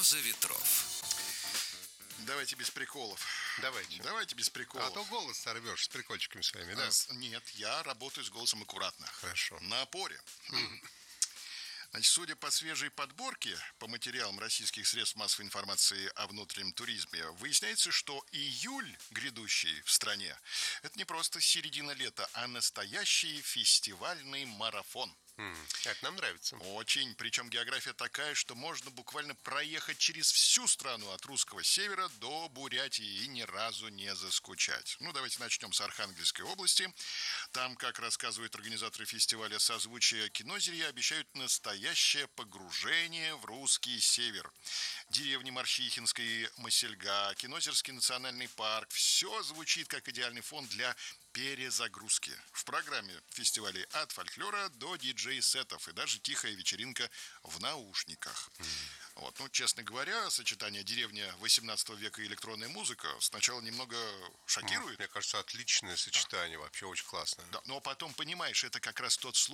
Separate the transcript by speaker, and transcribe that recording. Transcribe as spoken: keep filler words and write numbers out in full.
Speaker 1: «Роза ветров».
Speaker 2: Давайте без приколов.
Speaker 3: Давайте.
Speaker 2: Давайте без приколов.
Speaker 3: А то голос сорвешь с прикольчиками своими, да?
Speaker 2: А, с- Нет, я работаю с голосом аккуратно.
Speaker 3: Хорошо.
Speaker 2: На опоре. Значит, судя по свежей подборке по материалам российских средств массовой информации о внутреннем туризме, выясняется, что июль грядущий в стране – это не просто середина лета, а настоящий фестивальный марафон.
Speaker 3: М, Это нам нравится.
Speaker 2: Очень. Причем география такая, что можно буквально проехать через всю страну от русского севера до Бурятии и ни разу не заскучать. Ну, давайте начнем с Архангельской области. Там, как рассказывают организаторы фестиваля «Созвучие Кинозерья», обещают настоящее погружение в русский север. Деревни Морщихинская и Масельга, Кинозерский национальный парк – все звучит как идеальный фон для перезагрузки. В программе фестивалей от фольклора до диджей-сетов и даже тихая вечеринка в наушниках. Вот. Ну, честно говоря, сочетание деревня восемнадцатого века и электронная музыка сначала немного шокирует.
Speaker 3: Мне кажется, отличное сочетание, вообще очень классно.
Speaker 2: Да, но потом понимаешь, это как раз тот случай,